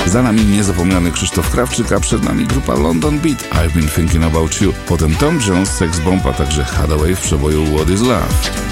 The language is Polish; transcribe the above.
Za nami niezapomniany Krzysztof Krawczyk, a przed nami grupa London Beat, I've Been Thinking About You. Potem Tom Jones, Sex Bomb, a także Hathaway w przeboju What Is Love.